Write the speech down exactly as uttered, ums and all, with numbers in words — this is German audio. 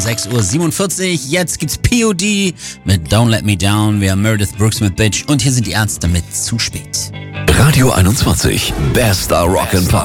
sechs Uhr siebenundvierzig. Jetzt gibt's P O D mit Don't Let Me Down. Wir haben Meredith Brooks mit Bitch. Und hier sind die Ärzte mit Zu spät. Radio einundzwanzig. Bester Rock'n'Pop.